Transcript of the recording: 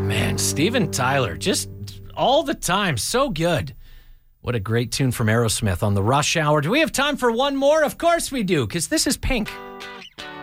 man, Steven Tyler, just all the time, so good. What a great tune from Aerosmith on the Rush Hour. Do we have time for one more? Of course we do, because this is Pink.